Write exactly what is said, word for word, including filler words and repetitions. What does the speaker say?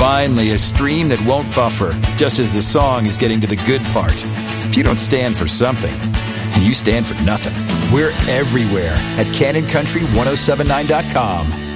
Finally, a stream that won't buffer, just as the song is getting to the good part. If you don't stand for something, you stand for nothing. We're everywhere at Cannon Country ten seventy-nine dot com.